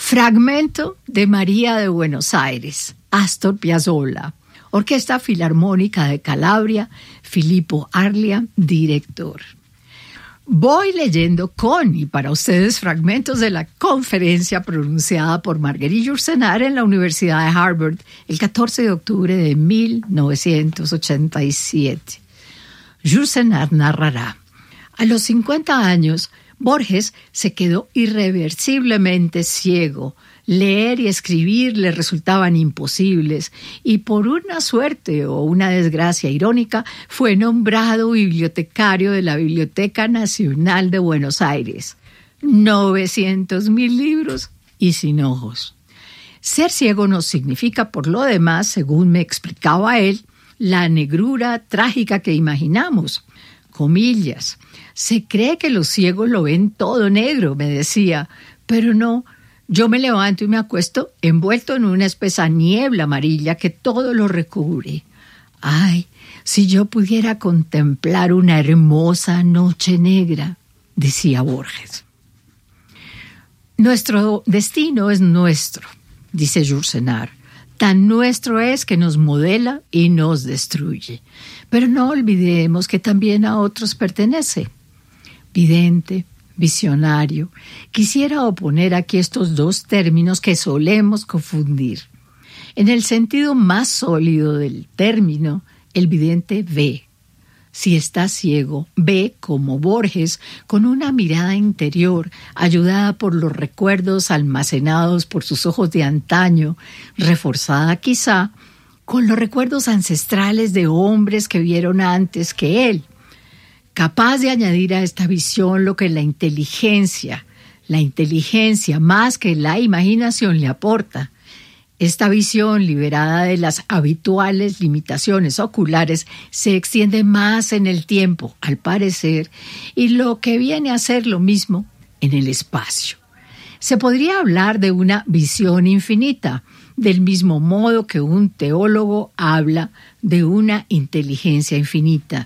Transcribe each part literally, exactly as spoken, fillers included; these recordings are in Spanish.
Fragmento de María de Buenos Aires, Astor Piazzolla. Orquesta Filarmónica de Calabria, Filippo Arlia, director. Voy leyendo con y para ustedes fragmentos de la conferencia pronunciada por Marguerite Yourcenar en la Universidad de Harvard el catorce de octubre de mil novecientos ochenta y siete. Yourcenar narrará: a los cincuenta años, Borges se quedó irreversiblemente ciego. Leer y escribir le resultaban imposibles y por una suerte o una desgracia irónica fue nombrado bibliotecario de la Biblioteca Nacional de Buenos Aires. novecientos mil libros y sin ojos. Ser ciego no significa, por lo demás, según me explicaba él, la negrura trágica que imaginamos. Comillas. Se cree que los ciegos lo ven todo negro, me decía, pero no. Yo me levanto y me acuesto envuelto en una espesa niebla amarilla que todo lo recubre. Ay, si yo pudiera contemplar una hermosa noche negra, decía Borges. Nuestro destino es nuestro, dice Yourcenar. Tan nuestro es que nos modela y nos destruye. Pero no olvidemos que también a otros pertenece. Vidente, visionario. Quisiera oponer aquí estos dos términos que solemos confundir. En el sentido más sólido del término, el vidente ve. Si está ciego, ve como Borges, con una mirada interior, ayudada por los recuerdos almacenados por sus ojos de antaño, reforzada quizá con los recuerdos ancestrales de hombres que vieron antes que él. Capaz de añadir a esta visión lo que la inteligencia, la inteligencia más que la imaginación le aporta. Esta visión, liberada de las habituales limitaciones oculares, se extiende más en el tiempo, al parecer, y lo que viene a ser lo mismo en el espacio. Se podría hablar de una visión infinita, del mismo modo que un teólogo habla de una inteligencia infinita.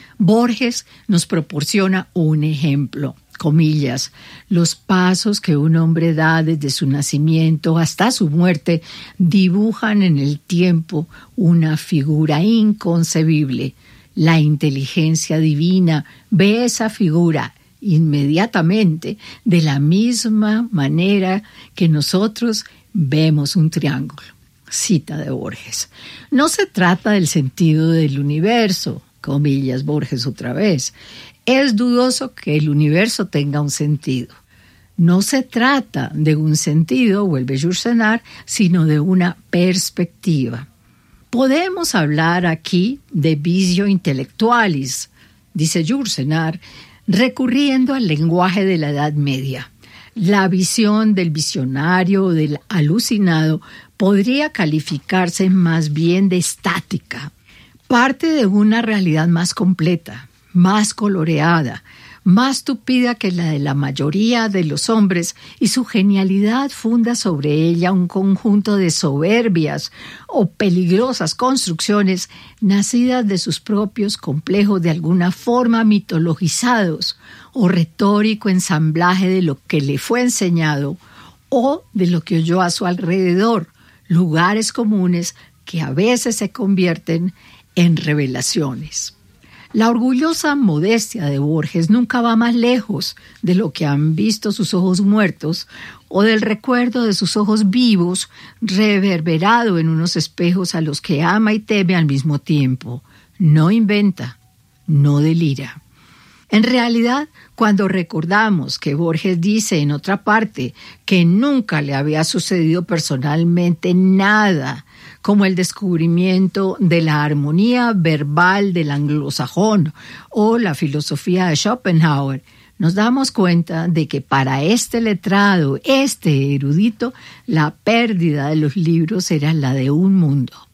Borges nos proporciona un ejemplo, comillas, los pasos que un hombre da desde su nacimiento hasta su muerte dibujan en el tiempo una figura inconcebible. La inteligencia divina ve esa figura inmediatamente de la misma manera que nosotros vemos un triángulo. Cita de Borges. No se trata del sentido del universo, comillas, Borges otra vez. Es dudoso que el universo tenga un sentido. No se trata de un sentido, vuelve Yourcenar, sino de una perspectiva. Podemos hablar aquí de visio intellectualis, dice Yourcenar, recurriendo al lenguaje de la Edad Media. La visión del visionario o del alucinado podría calificarse más bien de estática. Parte de una realidad más completa, más coloreada, más tupida que la de la mayoría de los hombres, y su genialidad funda sobre ella un conjunto de soberbias o peligrosas construcciones nacidas de sus propios complejos de alguna forma mitologizados o retórico ensamblaje de lo que le fue enseñado o de lo que oyó a su alrededor, lugares comunes que a veces se convierten en revelaciones. La orgullosa modestia de Borges nunca va más lejos de lo que han visto sus ojos muertos o del recuerdo de sus ojos vivos reverberado en unos espejos a los que ama y teme al mismo tiempo. No inventa, no delira. En realidad, cuando recordamos que Borges dice en otra parte que nunca le había sucedido personalmente nada, como el descubrimiento de la armonía verbal del anglosajón o la filosofía de Schopenhauer, nos damos cuenta de que para este letrado, este erudito, la pérdida de los libros era la de un mundo.